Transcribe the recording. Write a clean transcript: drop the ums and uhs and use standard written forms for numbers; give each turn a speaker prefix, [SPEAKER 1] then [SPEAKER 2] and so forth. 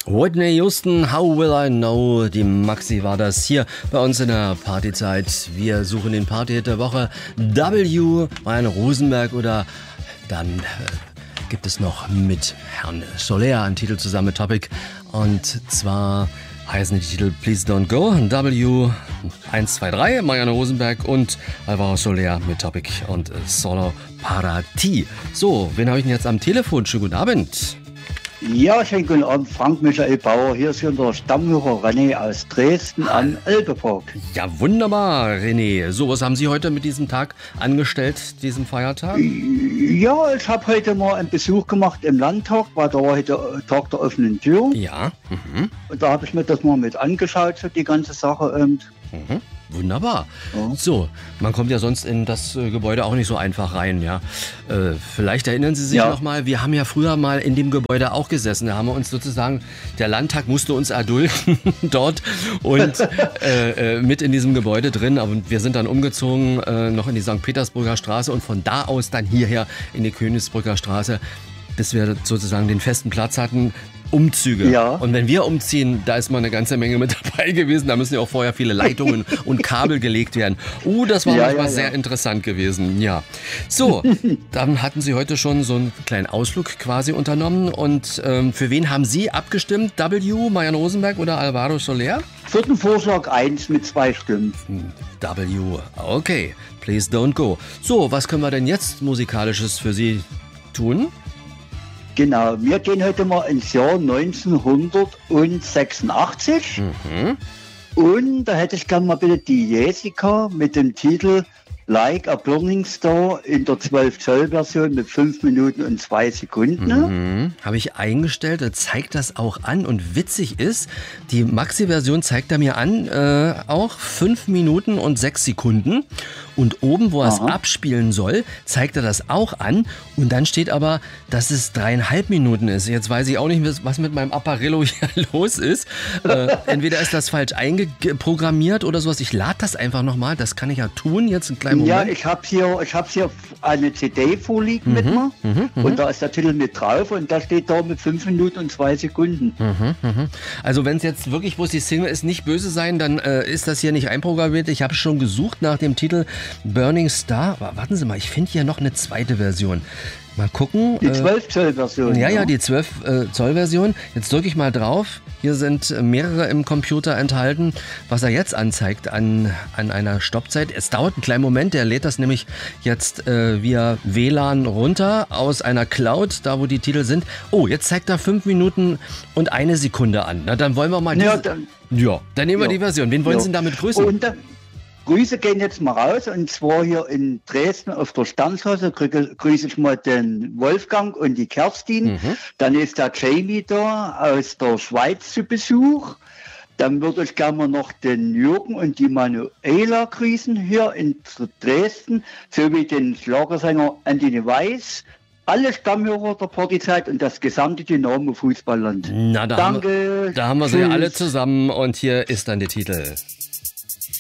[SPEAKER 1] Whitney Houston, How Will I Know? Die Maxi war das hier bei uns in der Partyzeit. Wir suchen den Partyhit der Woche. W, Marianne Rosenberg oder dann gibt es noch mit Herrn Soler einen Titel zusammen mit Topic. Und zwar heißen die Titel Please Don't Go, W 1, 2, 3, Marianne Rosenberg und Alvaro Soler mit Topic und Solo para ti. So, wen habe ich denn jetzt am Telefon? Schönen guten Abend.
[SPEAKER 2] Ja, schönen guten Abend, Frank Michael Bauer. Hier ist unser Stammhörer René aus Dresden am Elbepark.
[SPEAKER 1] Ja, wunderbar, René. So, was haben Sie heute mit diesem Tag angestellt, diesem Feiertag?
[SPEAKER 2] Ja, ich habe heute mal einen Besuch gemacht im Landtag, weil da war heute Tag der offenen Tür.
[SPEAKER 1] Ja.
[SPEAKER 2] Und da habe ich mir das mal mit angeschaut, so die ganze Sache.
[SPEAKER 1] Wunderbar.
[SPEAKER 2] Ja.
[SPEAKER 1] So, man kommt ja sonst in das Gebäude auch nicht so einfach rein, ja. Vielleicht erinnern Sie sich noch mal, wir haben ja früher mal in dem Gebäude auch gesessen. Da haben wir uns sozusagen, der Landtag musste uns erdulden dort und mit in diesem Gebäude drin. Aber wir sind dann umgezogen noch in die St. Petersburger Straße und von da aus dann hierher in die Königsbrücker Straße, bis wir sozusagen den festen Platz hatten. Umzüge. Ja. Und wenn wir umziehen, da ist mal eine ganze Menge mit dabei gewesen. Da müssen ja auch vorher viele Leitungen und Kabel gelegt werden. Das war manchmal sehr interessant gewesen. Ja. So, dann hatten Sie heute schon so einen kleinen Ausflug quasi unternommen. Und für wen haben Sie abgestimmt? W, Marianne Rosenberg oder Alvaro Soler?
[SPEAKER 2] Für den Vorschlag 1 mit 2 Stimmen.
[SPEAKER 1] W, okay. Please don't go. So, was können wir denn jetzt Musikalisches für Sie tun?
[SPEAKER 2] Genau, wir gehen heute mal ins Jahr 1986. Und da hätte ich gerne mal bitte die Jessica mit dem Titel Like a Burning Star in der 12-Zoll-Version mit 5 Minuten und 2 Sekunden.
[SPEAKER 1] Habe ich eingestellt, zeigt das auch an und witzig ist, die Maxi-Version zeigt er mir an, auch 5 Minuten und 6 Sekunden. Und oben, wo er es abspielen soll, zeigt er das auch an. Und dann steht aber, dass es 3,5 Minuten ist. Jetzt weiß ich auch nicht, was mit meinem Apparillo hier los ist. Entweder ist das falsch eingeprogrammiert oder sowas. Ich lade das einfach nochmal. Das kann ich ja tun. Jetzt einen kleinen Moment.
[SPEAKER 2] Ja, ich habe hier eine CD vorliegen mit mir. Und da ist der Titel mit drauf. Und da steht da mit 5 Minuten und 2 Sekunden.
[SPEAKER 1] Also wenn es jetzt wirklich, wo es die Single ist, nicht böse sein, dann ist das hier nicht einprogrammiert. Ich habe schon gesucht nach dem Titel Burning Star. Warten Sie mal, ich finde hier noch eine zweite Version. Mal gucken.
[SPEAKER 2] Die 12-Zoll-Version.
[SPEAKER 1] Ja, die 12-Zoll-Version. Jetzt drücke ich mal drauf. Hier sind mehrere im Computer enthalten, was er jetzt anzeigt an einer Stoppzeit. Es dauert einen kleinen Moment, der lädt das nämlich jetzt via WLAN runter aus einer Cloud, da wo die Titel sind. Oh, jetzt zeigt er 5 Minuten und 1 Sekunde an. Na, dann wollen wir mal dann nehmen wir die Version. Wen wollen Sie denn damit grüßen?
[SPEAKER 2] Und Grüße gehen jetzt mal raus, und zwar hier in Dresden auf der Sternstraße grüße ich mal den Wolfgang und die Kerstin. Dann ist der Jamie da aus der Schweiz zu Besuch. Dann würde ich gerne mal noch den Jürgen und die Manuela grüßen hier in Dresden, sowie den Schlagersänger Anthony Weiß. Alle Stammhörer der Partyzeit und das gesamte Dynamo Fußballland.
[SPEAKER 1] Na, da haben wir sie alle zusammen und hier ist dann der Titel.